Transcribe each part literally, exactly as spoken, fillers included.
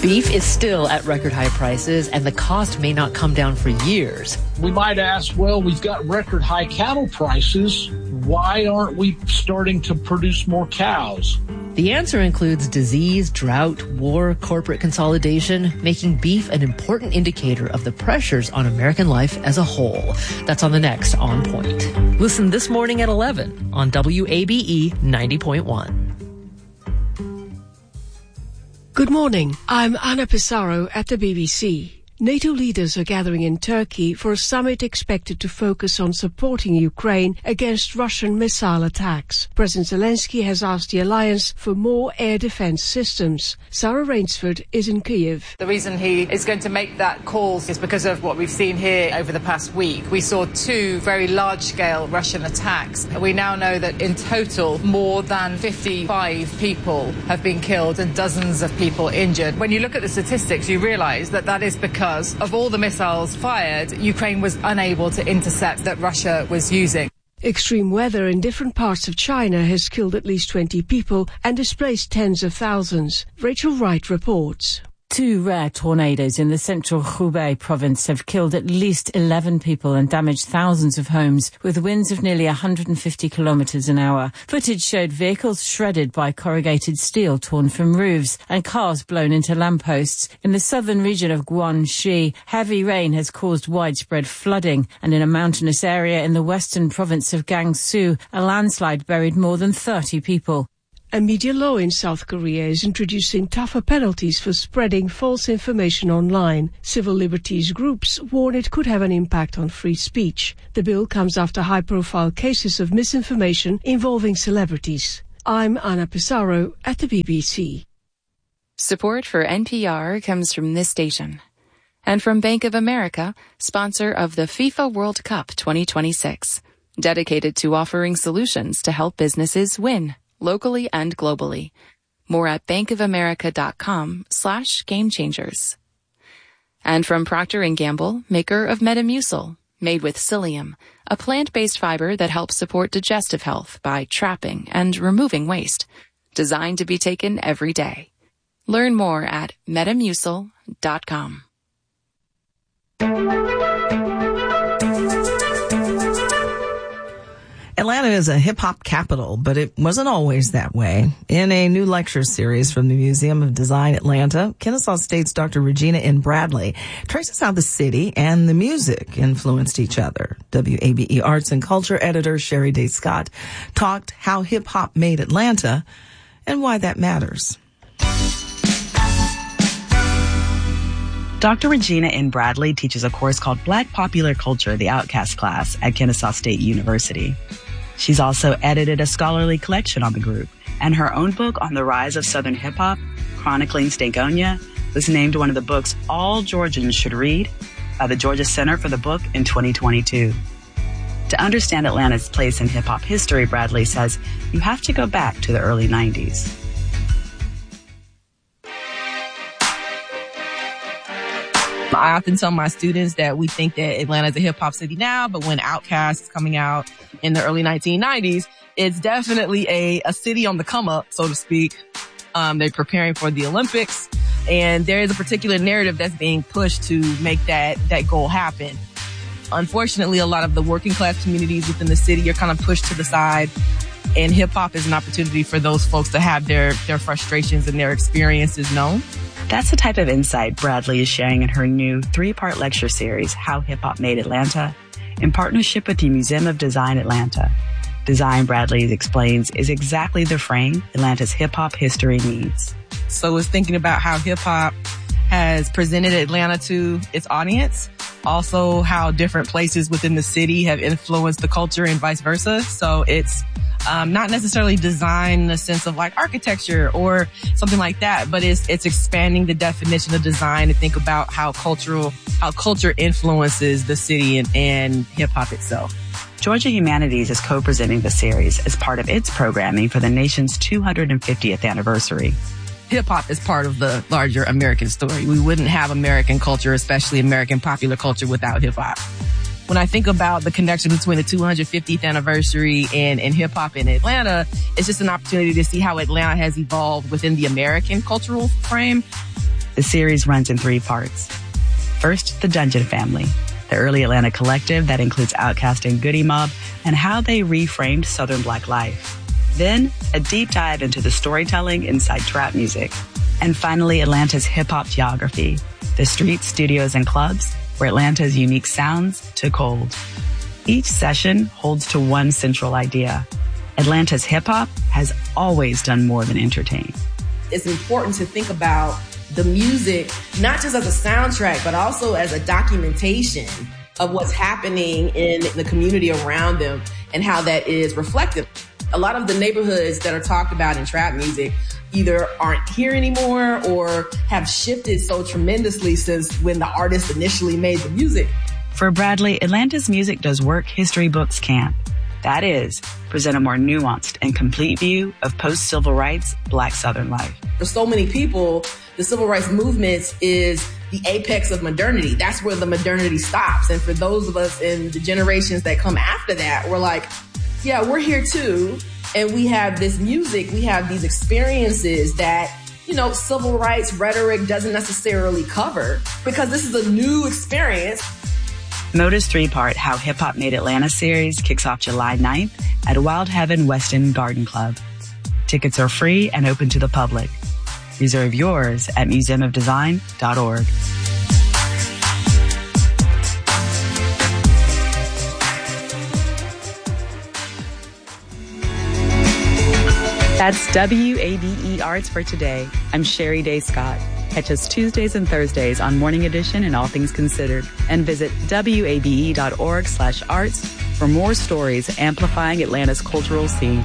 Beef is still at record high prices, and the cost may not come down for years. We might ask, well, we've got record high cattle prices. Why aren't we starting to produce more cows? The answer includes disease, drought, war, corporate consolidation, making beef an important indicator of the pressures on American life as a whole. That's on the next On Point. Listen this morning at eleven on W A B E ninety point one. Good morning. I'm Anna Pissarro at the B B C. NATO leaders are gathering in Turkey for a summit expected to focus on supporting Ukraine against Russian missile attacks. President Zelensky has asked the alliance for more air defense systems. Sarah Rainsford is in Kyiv. The reason he is going to make that call is because of what we've seen here over the past week. We saw two very large-scale Russian attacks. We now know that in total, more than fifty-five people have been killed and dozens of people injured. When you look at the statistics, you realize that that is because of all the missiles fired, Ukraine was unable to intercept that Russia was using. Extreme weather in different parts of China has killed at least twenty people and displaced tens of thousands. Rachel Wright reports. Two rare tornadoes in the central Hubei province have killed at least eleven people and damaged thousands of homes, with winds of nearly one hundred fifty kilometers an hour. Footage showed vehicles shredded by corrugated steel torn from roofs and cars blown into lampposts. In the southern region of Guangxi, heavy rain has caused widespread flooding, and in a mountainous area in the western province of Gansu, a landslide buried more than thirty people. A media law in South Korea is introducing tougher penalties for spreading false information online. Civil liberties groups warn it could have an impact on free speech. The bill comes after high-profile cases of misinformation involving celebrities. I'm Anna Pissarro at the B B C. Support for N P R comes from this station. And from Bank of America, sponsor of the FIFA World Cup twenty twenty-six. Dedicated to offering solutions to help businesses win, locally and globally. More at bankofamerica.com slash game changers. And from Procter and Gamble, maker of Metamucil, made with psyllium, a plant-based fiber that helps support digestive health by trapping and removing waste. Designed to be taken every day. Learn more at metamucil dot com. Atlanta is a hip-hop capital, but it wasn't always that way. In a new lecture series from the Museum of Design Atlanta, Kennesaw State's Doctor Regina N. Bradley traces how the city and the music influenced each other. W A B E Arts and Culture editor Sherry Day Scott talked how hip-hop made Atlanta and why that matters. Doctor Regina N. Bradley teaches a course called Black Popular Culture, the Outcast class at Kennesaw State University. She's also edited a scholarly collection on the group, and her own book on the rise of Southern hip-hop, Chronicling Stankonia, was named one of the books all Georgians should read by the Georgia Center for the Book in twenty twenty-two. To understand Atlanta's place in hip-hop history, Bradley says, you have to go back to the early nineties. I often tell my students that we think that Atlanta is a hip-hop city now, but when Outkast is coming out in the early nineteen nineties, it's definitely a, a city on the come-up, so to speak. Um, they're preparing for the Olympics, and there is a particular narrative that's being pushed to make that, that goal happen. Unfortunately, a lot of the working-class communities within the city are kind of pushed to the side, and hip-hop is an opportunity for those folks to have their, their frustrations and their experiences known. That's the type of insight Bradley is sharing in her new three-part lecture series, How Hip-Hop Made Atlanta, in partnership with the Museum of Design Atlanta. Design, Bradley explains, is exactly the frame Atlanta's hip-hop history needs. So it's thinking about how hip-hop has presented Atlanta to its audience, also how different places within the city have influenced the culture and vice versa. So it's Um, not necessarily design in the sense of like architecture or something like that, but it's, it's expanding the definition of design to think about how cultural, how culture influences the city and, and hip hop itself. Georgia Humanities is co-presenting the series as part of its programming for the nation's two hundred fiftieth anniversary. Hip hop is part of the larger American story. We wouldn't have American culture, especially American popular culture, without hip hop. When I think about the connection between the two hundred fiftieth anniversary and, and hip-hop in Atlanta, it's just an opportunity to see how Atlanta has evolved within the American cultural frame. The series runs in three parts. First, the Dungeon Family, the early Atlanta collective that includes Outkast and Goodie Mob and how they reframed Southern Black life. Then, a deep dive into the storytelling inside trap music. And finally, Atlanta's hip-hop geography, the streets, studios, and clubs where Atlanta's unique sounds took hold. Each session holds to one central idea. Atlanta's hip-hop has always done more than entertain. It's important to think about the music, not just as a soundtrack, but also as a documentation of what's happening in the community around them and how that is reflected. A lot of the neighborhoods that are talked about in trap music either aren't here anymore or have shifted so tremendously since when the artist initially made the music. For Bradley, Atlanta's music does work history books can't. That is, present a more nuanced and complete view of post-civil rights Black Southern life. For so many people, the civil rights movement is the apex of modernity. That's where the modernity stops. And for those of us in the generations that come after that, we're like, yeah, we're here too. And we have this music, we have these experiences that, you know, civil rights rhetoric doesn't necessarily cover because this is a new experience. Moda's three-part How Hip Hop Made Atlanta series kicks off July ninth at Wild Heaven Weston Garden Club. Tickets are free and open to the public. Reserve yours at museum of design dot org. That's W A B E Arts for today. I'm Sherry Day Scott. Catch us Tuesdays and Thursdays on Morning Edition and All Things Considered. And visit W A B E dot org slash arts for more stories amplifying Atlanta's cultural scene.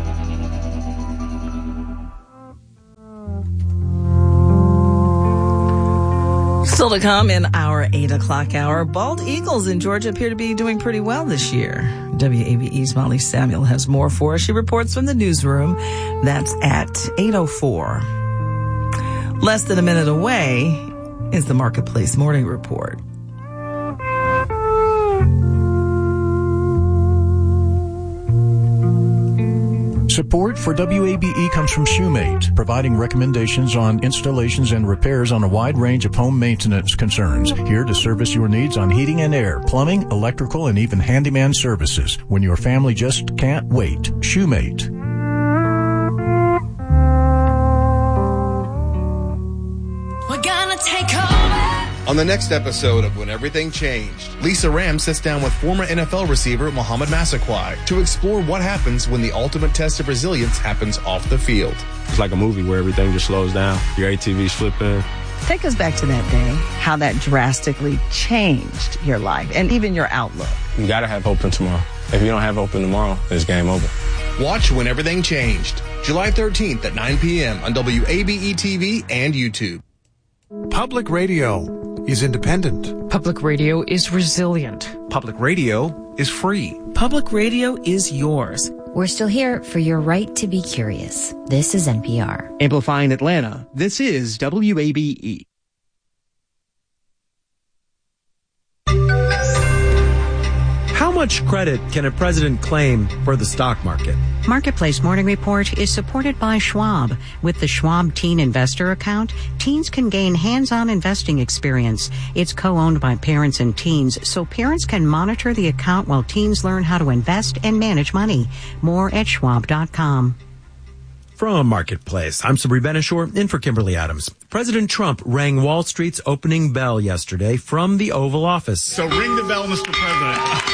Still to come in our eight o'clock hour, bald eagles in Georgia appear to be doing pretty well this year. W A B E's Molly Samuel has more for us. She reports from the newsroom. That's at eight oh four. Less than a minute away is the Marketplace Morning Report. Support for W A B E comes from Shoemate, providing recommendations on installations and repairs on a wide range of home maintenance concerns. Here to service your needs on heating and air, plumbing, electrical, and even handyman services. When your family just can't wait. Shoemate. We're gonna take over. On the next episode of When Everything Changed, Lisa Ram sits down with former N F L receiver Mohamed Massaquoi to explore what happens when the ultimate test of resilience happens off the field. It's like a movie where everything just slows down. Your A T V's flipping. Take us back to that day, how that drastically changed your life and even your outlook. You gotta have hope in tomorrow. If you don't have hope in tomorrow, it's game over. Watch When Everything Changed, July thirteenth at nine p.m. on W A B E T V and YouTube. Public radio is independent. Public radio is resilient. Public radio is free. Public radio is yours. We're still here for your right to be curious. This is N P R. Amplifying Atlanta, this is W A B E. How much credit can a president claim for the stock market? Marketplace Morning Report is supported by Schwab. With the Schwab Teen Investor Account, teens can gain hands-on investing experience. It's co-owned by parents and teens, so parents can monitor the account while teens learn how to invest and manage money. More at schwab dot com. From Marketplace, I'm Sabri Benishore, in for Kimberly Adams. President Trump rang Wall Street's opening bell yesterday from the Oval Office. So ring the bell, Mister President.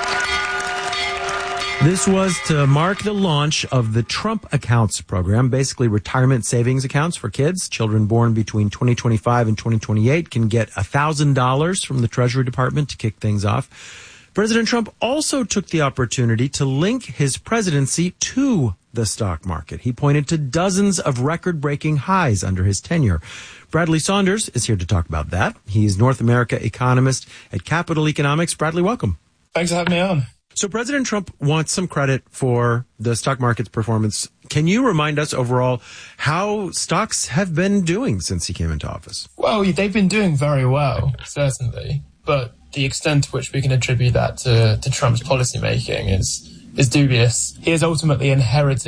This was to mark the launch of the Trump Accounts program, basically retirement savings accounts for kids. Children born between twenty twenty-five and twenty twenty-eight can get one thousand dollars from the Treasury Department to kick things off. President Trump also took the opportunity to link his presidency to the stock market. He pointed to dozens of record-breaking highs under his tenure. Bradley Saunders is here to talk about that. He's North America economist at Capital Economics. Bradley, welcome. Thanks for having me on. So President Trump wants some credit for the stock market's performance. Can you remind us overall how stocks have been doing since he came into office? Well, they've been doing very well, certainly. But the extent to which we can attribute that to, to Trump's policymaking is, is dubious. He has ultimately inherited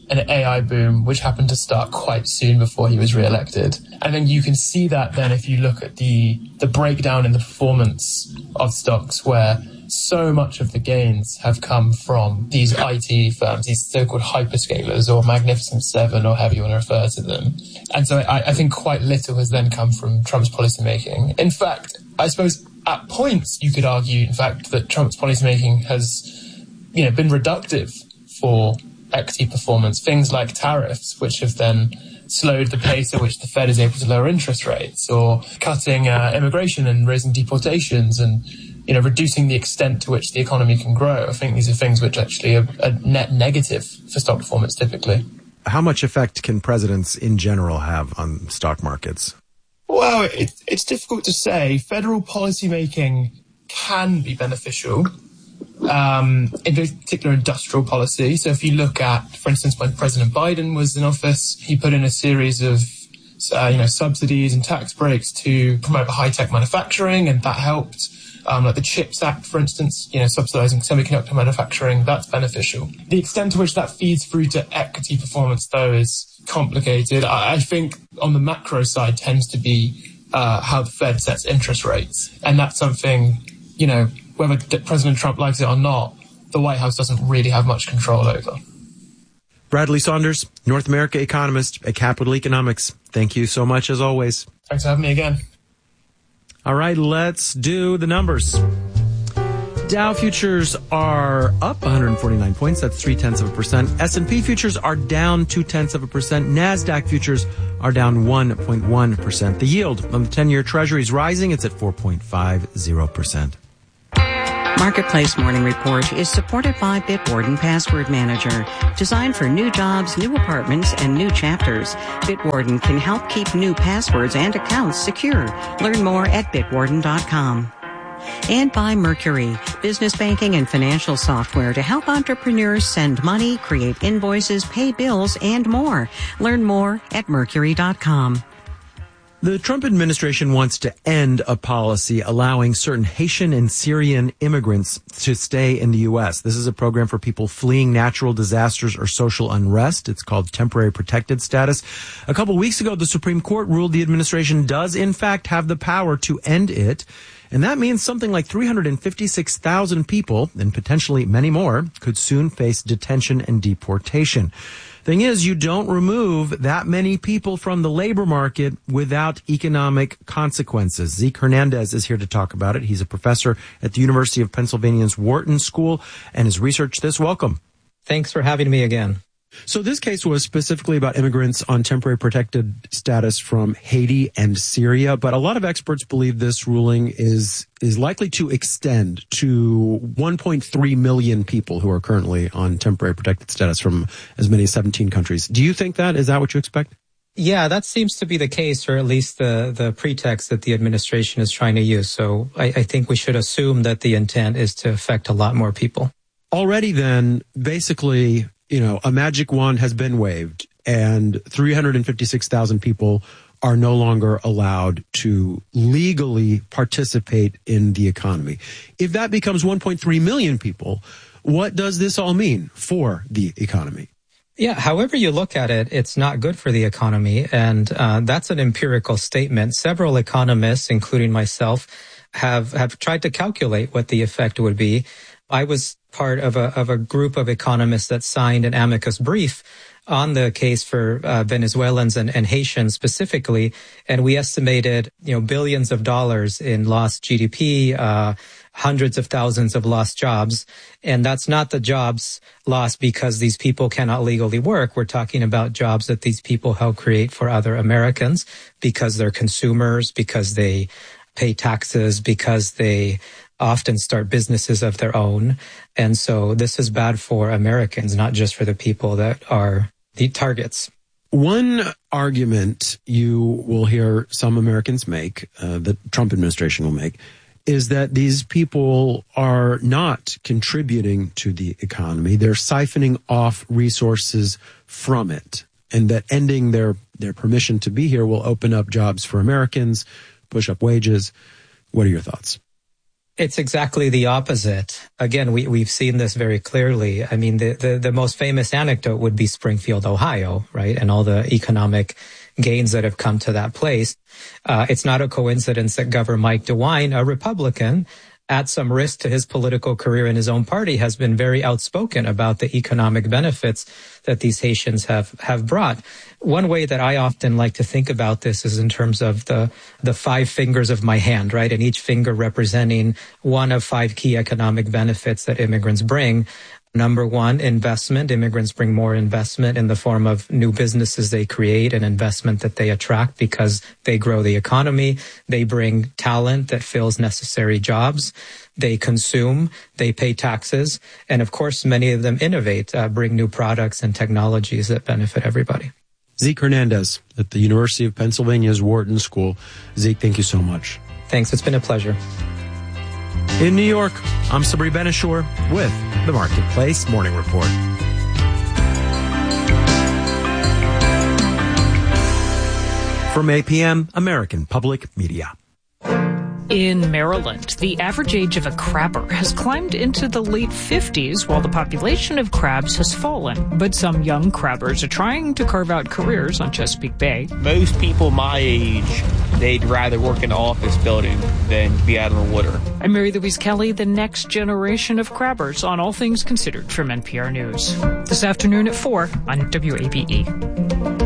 an A I boom, which happened to start quite soon before he was re-elected. I think you can see that then if you look at the, the breakdown in the performance of stocks, where so much of the gains have come from these I T firms, these so-called hyperscalers or Magnificent Seven or however you want to refer to them. And so I, I think quite little has then come from Trump's policymaking. In fact, I suppose at points you could argue, in fact, that Trump's policymaking has, you know, been reductive for equity performance. Things like tariffs, which have then slowed the pace at which the Fed is able to lower interest rates, or cutting uh, immigration and raising deportations and, you know, reducing the extent to which the economy can grow. I think these are things which actually are, are net negative for stock performance typically. How much effect can presidents in general have on stock markets? Well, it, it's difficult to say. Federal policymaking can be beneficial, um, in particular industrial policy. So if you look at, for instance, when President Biden was in office, he put in a series of uh, you know, subsidies and tax breaks to promote high-tech manufacturing, and that helped. Um, like the CHIPS Act, for instance, you know, subsidizing semiconductor manufacturing, that's beneficial. The extent to which that feeds through to equity performance, though, is complicated. I, I think on the macro side tends to be uh, how the Fed sets interest rates. And that's something, you know, whether President Trump likes it or not, the White House doesn't really have much control over. Bradley Saunders, North America economist at Capital Economics. Thank you so much, as always. Thanks for having me again. All right, let's do the numbers. Dow futures are up one hundred forty-nine points. That's three tenths of a percent. S and P futures are down two tenths of a percent. NASDAQ futures are down one point one percent. The yield on the ten-year Treasury is rising. It's at four point five zero percent. Marketplace Morning Report is supported by Bitwarden Password Manager, designed for new jobs, new apartments, and new chapters. Bitwarden can help keep new passwords and accounts secure. Learn more at bitwarden dot com. And by Mercury, business banking and financial software to help entrepreneurs send money, create invoices, pay bills, and more. Learn more at mercury dot com. The Trump administration wants to end a policy allowing certain Haitian and Syrian immigrants to stay in the U S. This is a program for people fleeing natural disasters or social unrest. It's called temporary protected status. A couple weeks ago, the Supreme Court ruled the administration does, in fact, have the power to end it. And that means something like three hundred fifty-six thousand people, and potentially many more, could soon face detention and deportation. Thing is, you don't remove that many people from the labor market without economic consequences. Zeke Hernandez is here to talk about it. He's a professor at the University of Pennsylvania's Wharton School and has researched this. Welcome. Thanks for having me again. So this case was specifically about immigrants on temporary protected status from Haiti and Syria, but a lot of experts believe this ruling is is likely to extend to one point three million people who are currently on temporary protected status from as many as seventeen countries. Do you think that? Is that what you expect? Yeah, that seems to be the case, or at least the, the pretext that the administration is trying to use. So I, I think we should assume that the intent is to affect a lot more people. Already then, basically, you know, a magic wand has been waved and three hundred fifty-six thousand people are no longer allowed to legally participate in the economy. If that becomes one point three million people, what does this all mean for the economy? Yeah, however you look at it, it's not good for the economy. And uh, that's an empirical statement. Several economists, including myself, have, have tried to calculate what the effect would be. I was part of a, of a group of economists that signed an amicus brief on the case for uh, Venezuelans and, and Haitians specifically. And we estimated, you know, billions of dollars in lost G D P, uh, hundreds of thousands of lost jobs. And that's not the jobs lost because these people cannot legally work. We're talking about jobs that these people help create for other Americans because they're consumers, because they pay taxes, because they often start businesses of their own. And so this is bad for Americans, not just for the people that are the targets. One argument you will hear some Americans make, uh, the Trump administration will make, is that these people are not contributing to the economy. They're siphoning off resources from it, and that ending their, their permission to be here will open up jobs for Americans, push up wages. What are your thoughts? It's exactly the opposite. Again, we, we've seen this very clearly. I mean, the, the, the most famous anecdote would be Springfield, Ohio, right? And all the economic gains that have come to that place. Uh, it's not a coincidence that Governor Mike DeWine, a Republican, at some risk to his political career in his own party, has been very outspoken about the economic benefits that these Haitians have, have brought. One way that I often like to think about this is in terms of the, the five fingers of my hand, right? And each finger representing one of five key economic benefits that immigrants bring. Number one, investment. Immigrants bring more investment in the form of new businesses they create and investment that they attract because they grow the economy. They bring talent that fills necessary jobs. They consume, they pay taxes, and of course, many of them innovate, uh, bring new products and technologies that benefit everybody. Zeke Hernandez at the University of Pennsylvania's Wharton School. Zeke, thank you so much. Thanks. It's been a pleasure. In New York, I'm Sabri Benishore with the Marketplace Morning Report. From A P M, American Public Media. In Maryland, the average age of a crabber has climbed into the late fifties while the population of crabs has fallen. But some young crabbers are trying to carve out careers on Chesapeake Bay. Most people my age, they'd rather work in an office building than be out on the water. I'm Mary Louise Kelly, the next generation of crabbers on All Things Considered from N P R News. This afternoon at four on W A B E.